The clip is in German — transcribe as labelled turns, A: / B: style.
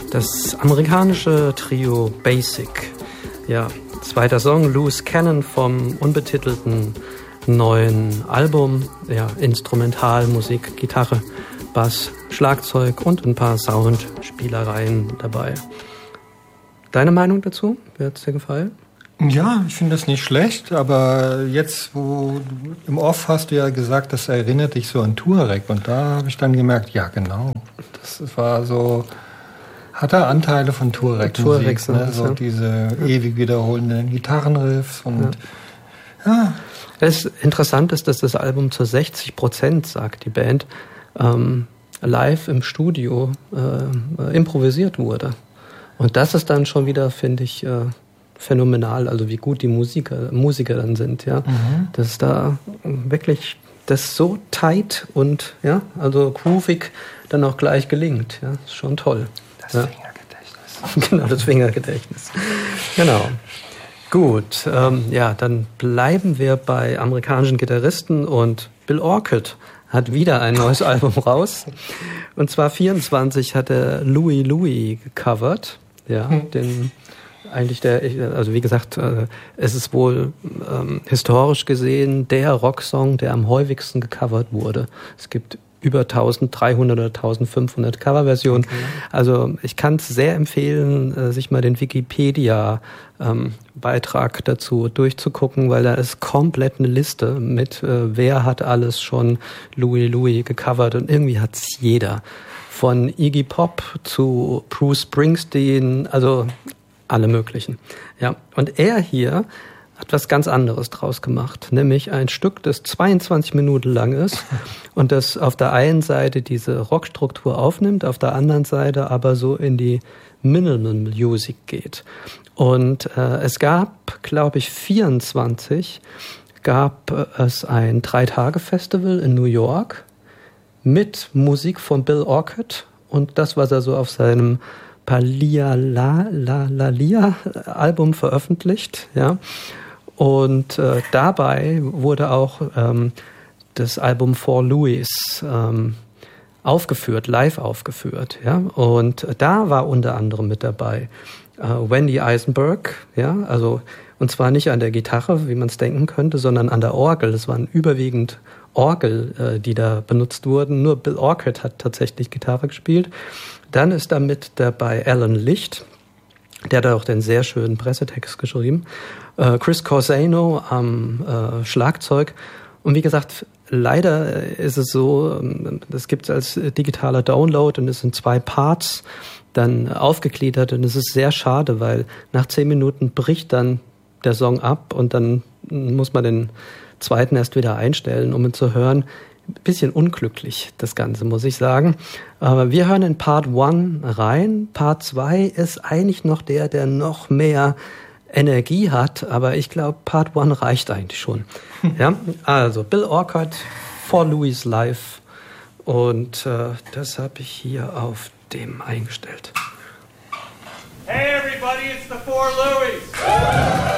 A: Das amerikanische Trio Basic. Ja, zweiter Song, Loose Cannon vom unbetitelten neuen Album. Ja, Instrumentalmusik, Gitarre, Bass, Schlagzeug und ein paar Soundspielereien dabei. Deine Meinung dazu? Wie hat's dir gefallen?
B: Ja, ich finde das nicht schlecht, aber jetzt, wo im Off hast du ja gesagt, das erinnert dich so an Tuareg und da habe ich dann gemerkt, ja genau, das war so, hatte Anteile von Tuareg-Musik, ne? So diese ewig wiederholenden Gitarrenriffs und ja.
A: Das Interessante ist, dass das Album zu 60%, sagt die Band, live im Studio improvisiert wurde. Und das ist dann schon wieder, finde ich, phänomenal, also wie gut die Musiker dann sind, ja. Dass da wirklich das so tight und ja, also groovig dann auch gleich gelingt, ja, ist schon toll.
B: Das Fingergedächtnis.
A: Genau, das Fingergedächtnis. Genau. Gut, ja, dann bleiben wir bei amerikanischen Gitarristen und Bill Orcutt hat wieder ein neues Album raus. Und zwar 24 hat er Louie Louie gecovert, ja, den eigentlich also wie gesagt, es ist wohl historisch gesehen der Rocksong, der am häufigsten gecovert wurde. Es gibt über 1300 oder 1500 Coverversionen. Okay. Also ich kann es sehr empfehlen, sich mal den Wikipedia-Beitrag dazu durchzugucken, weil da ist komplett eine Liste mit, wer hat alles schon Louie Louie gecovert und irgendwie hat's jeder. Von Iggy Pop zu Bruce Springsteen, also alle möglichen. Ja, und er hier hat was ganz anderes draus gemacht, nämlich ein Stück, das 22 Minuten lang ist und das auf der einen Seite diese Rockstruktur aufnimmt, auf der anderen Seite aber so in die Minimal Music geht. Und es gab, glaube ich, 24 gab es ein 3-Tage-Festival in New York mit Musik von Bill Orcutt und das, was er so auf seinem Palialalia-Album veröffentlicht, ja. Und dabei wurde auch das Album For Louis aufgeführt, live aufgeführt, ja. Und da war unter anderem mit dabei Wendy Eisenberg, ja, also und zwar nicht an der Gitarre, wie man es denken könnte, sondern an der Orgel. Es waren überwiegend Orgel, die da benutzt wurden. Nur Bill Orcutt hat tatsächlich Gitarre gespielt. Dann ist da mit dabei Alan Licht, der hat auch den sehr schönen Pressetext geschrieben. Chris Corsano am Schlagzeug. Und wie gesagt, leider ist es so, das gibt es als digitaler Download und es sind 2 Parts dann aufgegliedert und es ist sehr schade, weil nach 10 Minuten bricht dann der Song ab und dann muss man den zweiten erst wieder einstellen, um ihn zu hören. Ein bisschen unglücklich, das Ganze, muss ich sagen. Aber wir hören in Part 1 rein. Part 2 ist eigentlich noch der noch mehr Energie hat, aber ich glaube, Part 1 reicht eigentlich schon. Ja, also Bill Orcutt, For Louis Live und das habe ich hier auf dem eingestellt.
C: Hey everybody, it's the For Louis!